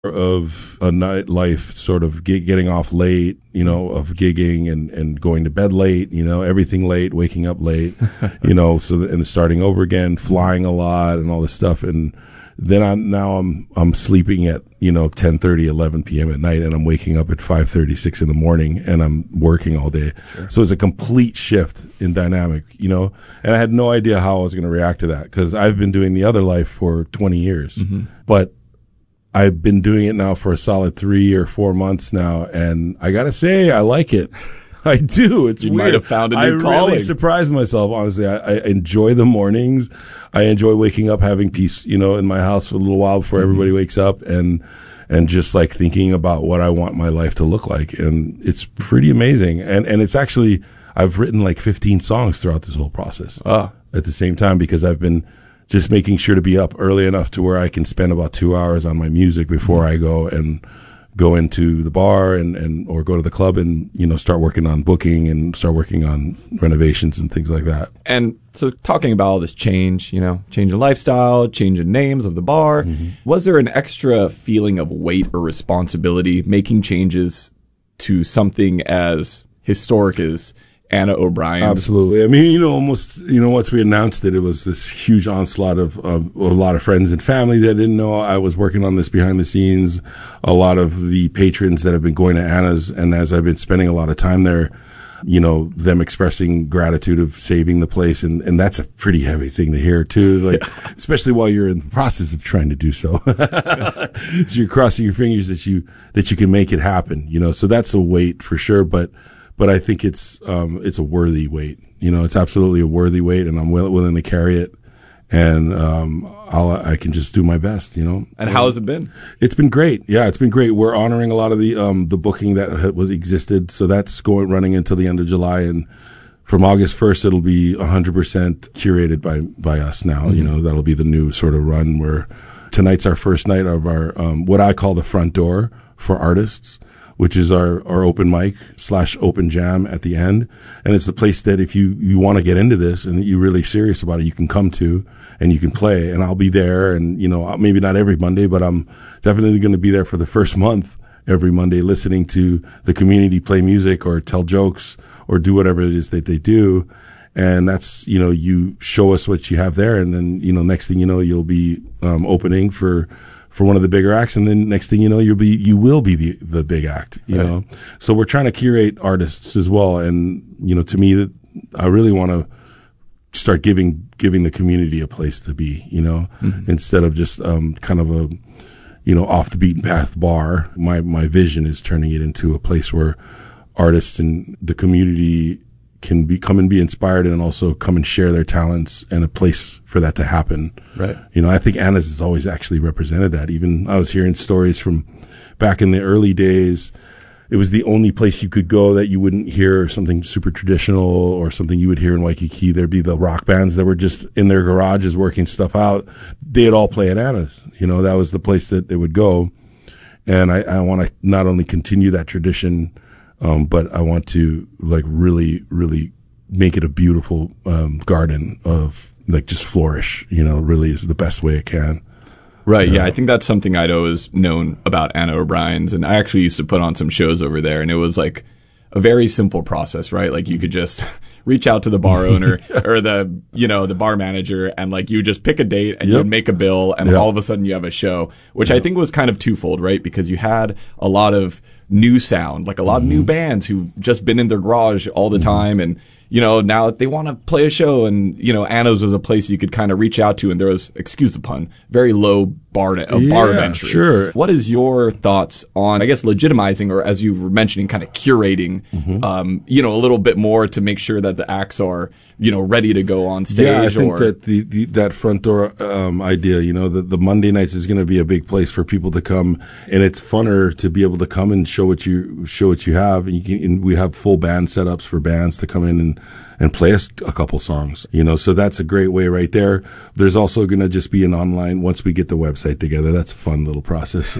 of a nightlife, sort of getting off late, of gigging and going to bed late, everything late, waking up late, and starting over again, flying a lot and all this stuff. And then I'm sleeping at, 10:30, 11 p.m. at night, and I'm waking up at 5:30, 6 in the morning, and I'm working all day. Sure. So it's a complete shift in dynamic, and I had no idea how I was going to react to that, because I've been doing the other life for 20 years, but I've been doing it now for a solid 3 or 4 months now, and I gotta say, I like it. I do. It's you weird. Might have found a new calling. I really surprised myself, honestly. I enjoy the mornings. I enjoy waking up, having peace, in my house for a little while before everybody wakes up, and just like thinking about what I want my life to look like. And it's pretty amazing. And it's actually, I've written like 15 songs throughout this whole process at the same time, because I've been just making sure to be up early enough to where I can spend about 2 hours on my music before I go into the bar or go to the club and, start working on booking and start working on renovations and things like that. And so talking about all this change, change in lifestyle, change in names of the bar, was there an extra feeling of weight or responsibility making changes to something as historic as Anna O'Brien? Absolutely. I mean, almost, once we announced it, it was this huge onslaught of a lot of friends and family that didn't know I was working on this behind the scenes. A lot of the patrons that have been going to Anna's, and as I've been spending a lot of time there, them expressing gratitude of saving the place. And that's a pretty heavy thing to hear too, especially while you're in the process of trying to do so. So you're crossing your fingers that you can make it happen, so that's a weight for sure. But I think it's a worthy weight. It's absolutely a worthy weight, and I'm willing to carry it. And I can just do my best. And how has it been? It's been great. Yeah, it's been great. We're honoring a lot of the booking that existed, so that's running until the end of July, and from August 1st, it'll be 100% curated by us now. That'll be the new sort of run, where tonight's our first night of our what I call the front door for artists, which is our open mic / open jam at the end. And it's the place that if you want to get into this and you're really serious about it, you can come to and you can play. And I'll be there, and, maybe not every Monday, but I'm definitely going to be there for the first month every Monday, listening to the community play music or tell jokes or do whatever it is that they do. And that's, you show us what you have there. And then, next thing you know, you'll be opening for one of the bigger acts, and then next thing you know, you will be the big act, know. So we're trying to curate artists as well, and to me, I really want to start giving the community a place to be, instead of just kind of a off the beaten path bar. My vision is turning it into a place where artists and the community can come and be inspired, and also come and share their talents, and a place for that to happen. Right. I think Anna's has always actually represented that. Even I was hearing stories from back in the early days. It was the only place you could go that you wouldn't hear something super traditional or something you would hear in Waikiki. There'd be the rock bands that were just in their garages working stuff out. They'd all play at Anna's. That was the place that they would go. And I want to not only continue that tradition, but I want to really, really make it a beautiful garden of just flourish. Really is the best way it can. Right. Yeah, I think that's something I'd always known about Anna O'Brien's, and I actually used to put on some shows over there, and it was like a very simple process, right? Like you could just reach out to the bar owner or the bar manager, and you just pick a date and you'd make a bill, and all of a sudden you have a show, which I think was kind of twofold, right? Because you had a lot of new sound, a lot of new bands who've just been in their garage all the time, and now they want to play a show, and Anna's was a place you could kind of reach out to, and there was, excuse the pun, very low bar of entry. Sure. What is your thoughts on, I guess, legitimizing, or as you were mentioning, kind of curating, a little bit more to make sure that the acts are, ready to go on stage? Yeah, I think that that front door idea, the Monday nights is going to be a big place for people to come, and it's funner to be able to come and show what you have. And we have full band setups for bands to come in and play us a couple songs, so that's a great way right there. There's also going to just be an online, once we get the website together, that's a fun little process.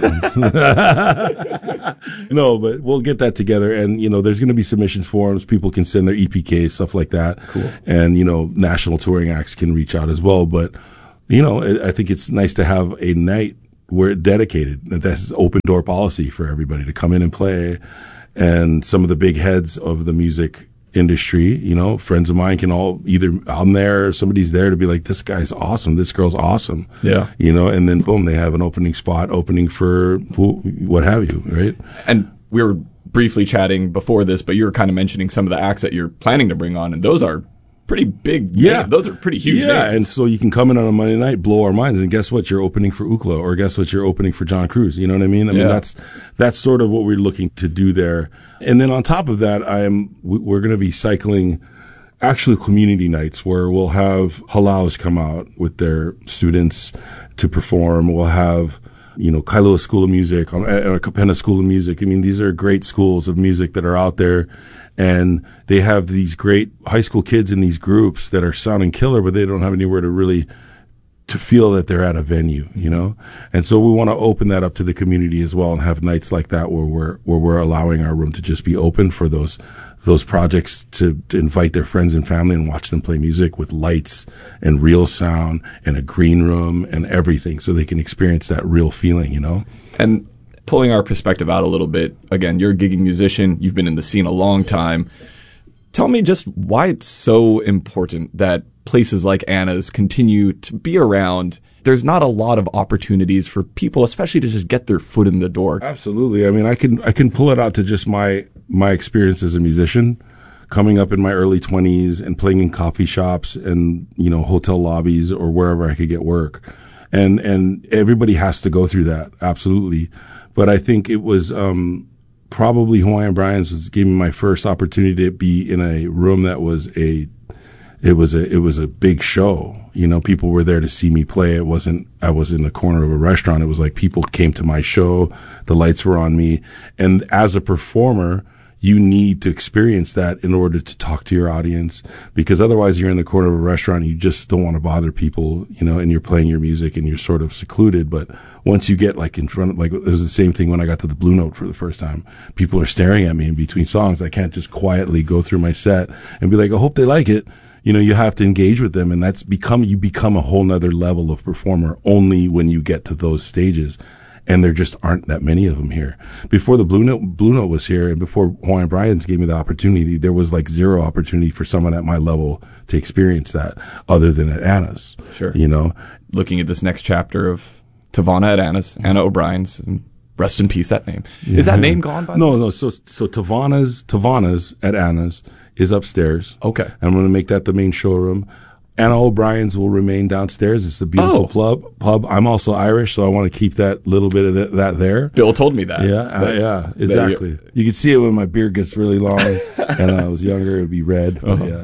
No, but we'll get that together, and, there's going to be submissions forms. People can send their EPK, stuff like that. Cool. And, national touring acts can reach out as well. But, I think it's nice to have a night we're dedicated. That's open door policy for everybody to come in and play. And some of the big heads of the music industry, friends of mine can all either I'm there or somebody's there to be like, this guy's awesome. This girl's awesome. Yeah. And then boom, they have an opening for what have you. Right. And we were briefly chatting before this, but you were kind of mentioning some of the acts that you're planning to bring on. And those are pretty big. Yeah. Those are pretty huge. Yeah. names. And so you can come in on a Monday night, blow our minds. And guess what? You're opening for Ookla, or guess what? You're opening for John Cruz. You know what I mean? I mean, that's sort of what we're looking to do there. And then on top of that, we're going to be cycling actually community nights where we'll have halaus come out with their students to perform. We'll have, Kailua School of Music, or Kapena School of Music. I mean, these are great schools of music that are out there. And they have these great high school kids in these groups that are sounding killer, but they don't have anywhere to feel that they're at a venue, And so we want to open that up to the community as well and have nights like that where we're allowing our room to just be open for those projects to invite their friends and family and watch them play music with lights and real sound and a green room and everything so they can experience that real feeling, And pulling our perspective out a little bit, again, you're a gigging musician. You've been in the scene a long time. Tell me just why it's so important that places like Anna's continue to be around. There's not a lot of opportunities for people, especially to just get their foot in the door. Absolutely. I mean, I can pull it out to just my experience as a musician, coming up in my early 20s and playing in coffee shops and, hotel lobbies or wherever I could get work. And everybody has to go through that. Absolutely. But I think it was, probably Hawaiian Brian's gave me my first opportunity to be in a room that was a big show. People were there to see me play. I was in the corner of a restaurant. It was like people came to my show. The lights were on me. And as a performer, you need to experience that in order to talk to your audience, because otherwise you're in the corner of a restaurant and you just don't want to bother people, and you're playing your music and you're sort of secluded. But once you get in front of, it was the same thing when I got to the Blue Note for the first time. People are staring at me in between songs. I can't just quietly go through my set and be like, I hope they like it. You have to engage with them, and you become a whole nother level of performer only when you get to those stages. And there just aren't that many of them here. Before the Blue Note was here, and before Hawaiian Brian's gave me the opportunity, there was zero opportunity for someone at my level to experience that other than at Anna's. Sure. Looking at this next chapter of Tavana at Anna's, Anna O'Brien's, and rest in peace, that name. Yeah. Is that name gone by No. So Tavana's at Anna's is upstairs. Okay. I'm going to make that the main showroom. Anna O'Brien's will remain downstairs. It's a beautiful pub. I'm also Irish, so I want to keep that little bit of that there. Bill told me that. Yeah, exactly. You can see it when my beard gets really long, and I was younger, it would be red.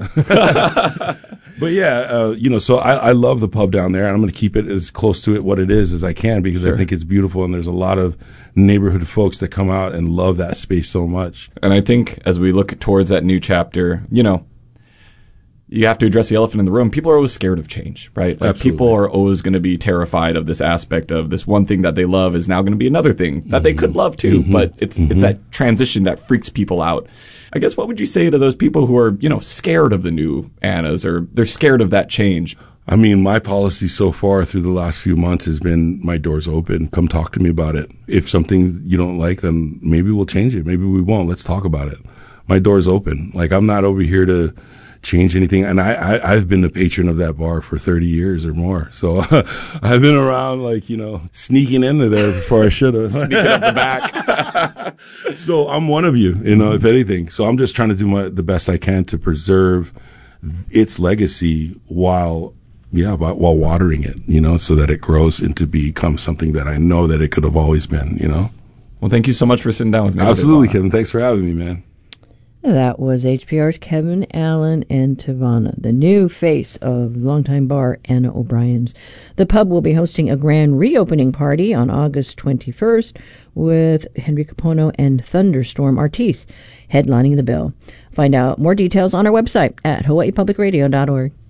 But yeah, so I love the pub down there, and I'm going to keep it as close to what it is as I can, because I think it's beautiful, and there's a lot of neighborhood folks that come out and love that space so much. And I think as we look towards that new chapter, you have to address the elephant in the room. People are always scared of change, right? People are always going to be terrified of this aspect of this one thing that they love is now going to be another thing that they could love too. But it's that transition that freaks people out. I guess what would you say to those people who are, scared of the new Anna's, or they're scared of that change? I mean, my policy so far through the last few months has been my door's open. Come talk to me about it. If something you don't like, then maybe we'll change it. Maybe we won't. Let's talk about it. My door's open. I'm not over here to change anything. And I've been the patron of that bar for 30 years or more. So I've been around sneaking into there before I should have. Sneaking up the back. So I'm one of you, if anything. So I'm just trying to do the best I can to preserve its legacy while watering it, so that it grows into become something that I know that it could have always been, Well, thank you so much for sitting down with me. Absolutely, Kevin. Thanks for having me, man. That was HPR's Kevin Allen and Tavana, the new face of longtime bar Anna O'Brien's. The pub will be hosting a grand reopening party on August 21st with Henry Capono and Thunderstorm Artis headlining the bill. Find out more details on our website at hawaiipublicradio.org.